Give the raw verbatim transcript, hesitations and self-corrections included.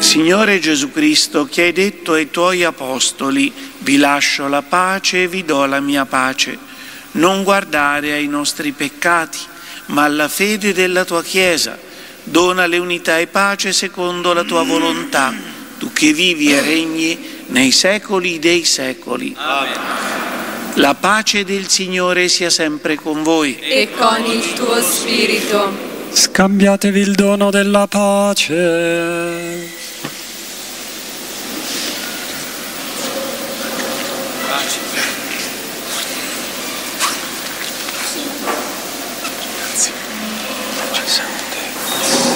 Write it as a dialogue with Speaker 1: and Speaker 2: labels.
Speaker 1: Signore Gesù Cristo, che hai detto ai tuoi apostoli: vi lascio la pace e vi do la mia pace, non guardare ai nostri peccati, ma alla fede della tua Chiesa. Donale unità e pace secondo la tua volontà, tu che vivi e regni nei secoli dei secoli.
Speaker 2: Amen.
Speaker 1: La pace del Signore sia sempre con voi.
Speaker 3: E con il tuo spirito.
Speaker 4: Scambiatevi il dono della pace.